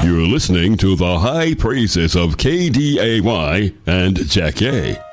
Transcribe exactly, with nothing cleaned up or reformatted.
You're listening to the high praises of K D A Y and Jack A.